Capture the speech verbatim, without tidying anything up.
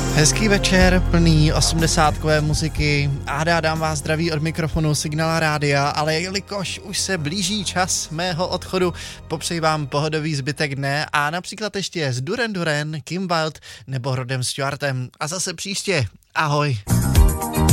Hezký večer, plný osmdesátkové muziky. Áda, dám vás zdraví od mikrofonu Signál Rádia, ale jelikož už se blíží čas mého odchodu, popřeji vám pohodový zbytek dne a například ještě s Duran Duran, Kim Wilde nebo Rodem Stewartem. A zase příště. Ahoj.